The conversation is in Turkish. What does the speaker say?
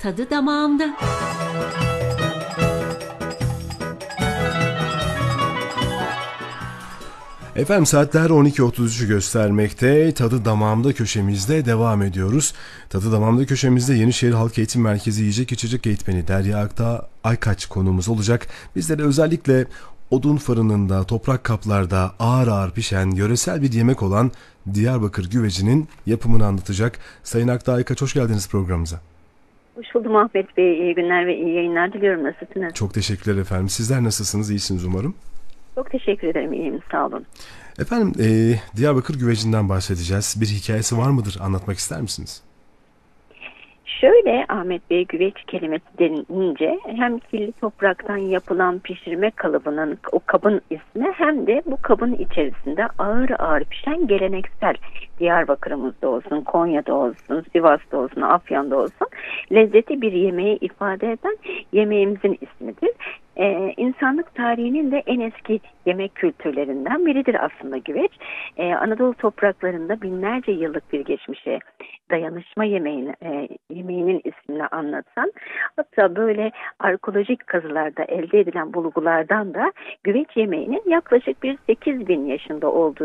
Tadı damağımda. Efendim saatler 12.33'ü göstermekte. Tadı Damağımda köşemizde devam ediyoruz. Tadı Damağımda köşemizde Yenişehir Halk Eğitim Merkezi Yiyecek İçecek Eğitmeni Derya Aykaç konuğumuz olacak. Bizlere özellikle odun fırınında, toprak kaplarda ağır ağır pişen yöresel bir yemek olan Diyarbakır güvecinin yapımını anlatacak. Sayın Aykaç, hoş geldiniz programımıza. Hoş buldum Ahmet Bey. İyi günler ve iyi yayınlar diliyorum. Nasılsınız? Çok teşekkürler efendim. Sizler nasılsınız? İyisiniz umarım. Çok teşekkür ederim. İyiyim. Sağ olun. Efendim Diyarbakır güvecinden bahsedeceğiz. Bir hikayesi var mıdır? Anlatmak ister misiniz? Şöyle Ahmet Bey, güveç kelimesi denince hem kirli topraktan yapılan pişirme kalıbının, o kabın ismi, hem de bu kabın içerisinde ağır ağır pişen geleneksel, Diyarbakır'ımızda olsun, Konya'da olsun, Sivas'ta olsun, Afyon'da olsun, lezzeti bir yemeği ifade eden yemeğimizin ismidir. İnsanlık tarihinin de en eski yemek kültürlerinden biridir aslında güveç. Anadolu topraklarında binlerce yıllık bir geçmişe dayanışma yemeğinin ismini anlatan, hatta böyle arkeolojik kazılarda elde edilen bulgulardan da güveç yemeğinin yaklaşık bir 8.000 yaşında olduğu